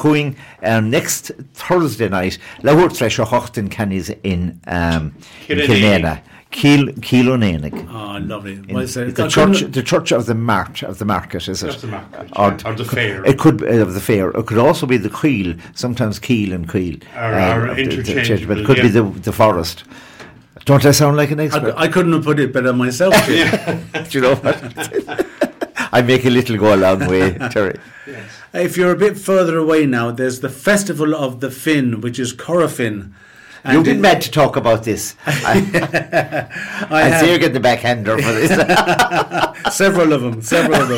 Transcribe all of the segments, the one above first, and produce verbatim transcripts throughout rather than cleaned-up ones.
Cooing uh, next Thursday night. Lahore Thresher Hochton Cannies in um, Kilnana. Keel Keelonanig. Oh, lovely. In, well, so the church, the church of the mart of the market, is it? Of the market, or, yeah. or the fair. It could uh, of the fair. It could also be the Queel. Sometimes Keel and Queel. Or, um, or interchangeable, but it could yeah. be the the forest. Don't I sound like an expert? I, I couldn't have put it better myself. Do you know what? I make a little go a long way, Terry. Yes. If you're a bit further away now, there's the Festival of the Finn, which is Corofin. And You've been meant to talk about this. I, I, I see you get the backhander for this. Several of them, several of them.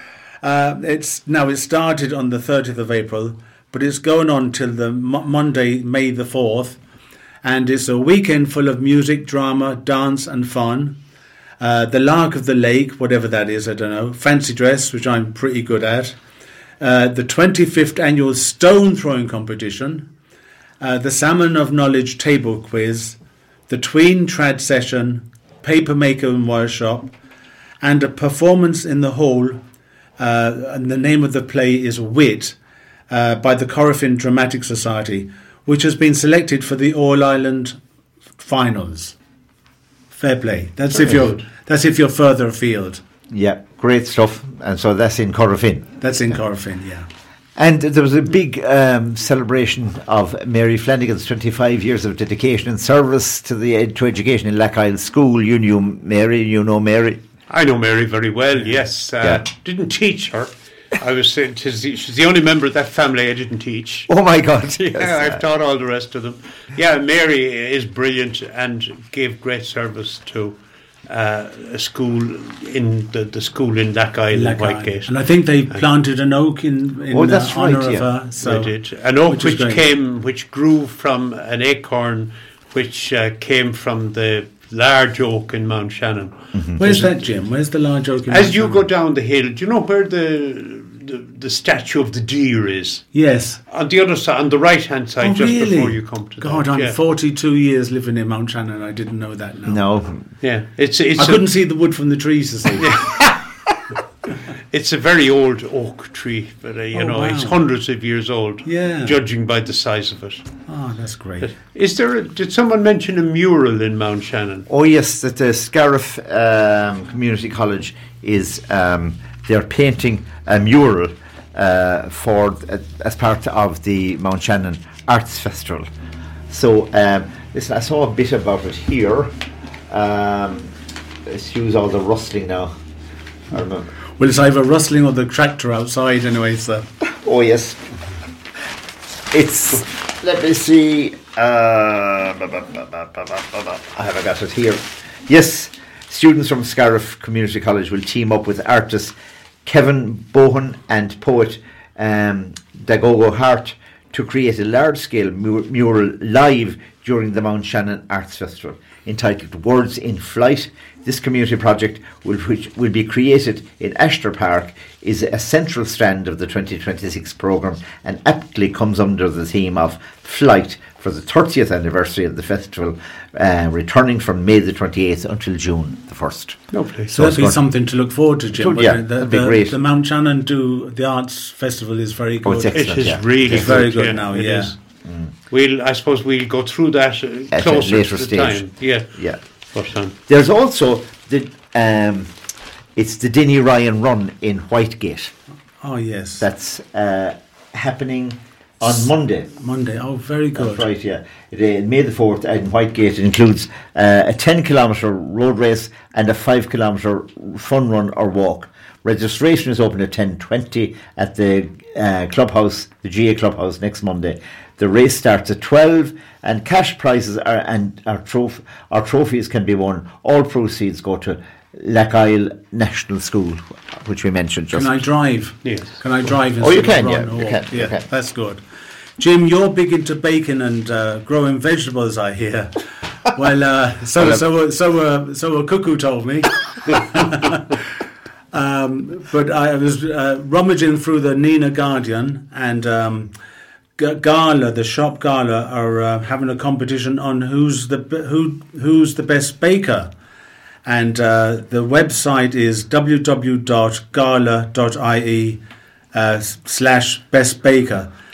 Uh, it's now it started on the thirtieth of April, but it's going on till the mo- Monday, May the fourth. And it's a weekend full of music, drama, dance and fun. Uh, the Lark of the Lake, whatever that is, I don't know. Fancy dress, which I'm pretty good at. Uh, the twenty-fifth annual stone throwing competition. Uh, the Salmon of Knowledge table quiz. The Tween trad session. Paper maker and workshop. And a performance in the hall. Uh, and the name of the play is Wit uh, by the Corofin Dramatic Society, which has been selected for the All Ireland finals. Fair play. That's Very if you're good. That's if you're further afield. Yeah, great stuff. And so that's in Corofin. That's in Corofin, yeah. And there was a big um, celebration of Mary Flanagan's twenty-five years of dedication and service to the to education in Lackisle School. You knew Mary, you know Mary. I know Mary very well. Yes, uh, yeah. Didn't teach her. I was saying she's the, she's the only member of that family I didn't teach. Oh my God! Yeah, yes. I've taught all the rest of them. Yeah, Mary is brilliant and gave great service to uh, a school in the, the school in Lackisle in Whitegate. And I think they planted an oak in, in oh, that's uh, honour right, of yeah. her. So, they did. An oak which, which came, which grew from an acorn, which uh, came from the large oak in Mount Shannon. Mm-hmm. Where's that, Jim? Where's the large oak in As Mount you Shannon? go down the hill, do you know where the, the the statue of the deer is? Yes. On the other side, on the right hand side, oh, just really? before you come to God, that. I'm yeah. forty-two years living in Mount Shannon. I didn't know that now. No. Yeah, it's it's. I a, couldn't see the wood from the trees to see. It's a very old oak tree, but uh, you oh, know wow. it's hundreds of years old. Yeah. Judging by the size of it. Oh, that's great. Is there? A, did someone mention a mural in Mount Shannon? Oh yes, that the Scariff um, Community College is um, they're painting a mural uh, for uh, as part of the Mount Shannon Arts Festival. So um, listen, I saw a bit about it here. Um, excuse all the rustling now. I remember. Well, it's either rustling or the tractor outside anyway, so. Oh, yes. It's, let me see. Uh, I haven't got it here. Yes, students from Scariff Community College will team up with artist Kevin Bohan and poet um, Dagogo Hart to create a large-scale mu- mural live during the Mount Shannon Arts Festival entitled Words in Flight. This community project, will, which will be created in Ashton Park, is a central strand of the twenty twenty-six programme and aptly comes under the theme of Flight for the thirtieth anniversary of the festival, uh, returning from May the twenty-eighth until June the first. Lovely. So, so that'd be something to look forward to, Jim. So, yeah, the, that'd be the, great. The Mount Shannon do the Arts Festival is very good. Oh, it's excellent, it is yeah. really it's good, very good yeah, now, it yeah. Is. Mm. We'll, I suppose we'll go through that uh, At closer a later to the stage. time. Yeah, yeah. But, um, There's also the um, it's the Dinny Ryan Run in Whitegate. Oh yes, that's uh, happening on Monday. Monday. Oh, very good. That's right. Yeah, it, uh, May the fourth in Whitegate. It includes uh, a ten kilometre road race and a five kilometre fun run or walk. Registration is open at ten twenty at the uh, clubhouse, the G A clubhouse, next Monday. The race starts at twelve, and cash prizes are and our troph- our trophies can be won. All proceeds go to Lackisle National School, which we mentioned just. Can I drive? Yes. Can I drive? Oh, you can. Yeah, run? you Oh, can. Yeah, you can. that's good. Jim, you're big into bacon and uh, growing vegetables, I hear. Well, uh, so so so uh, so a cuckoo told me. um, but I was uh, rummaging through the Nina Guardian, and um, G- Gala, the shop Gala, are uh, having a competition on who's the who who's the best baker, and uh, the website is w w w dot gala dot i e uh, slash best baker.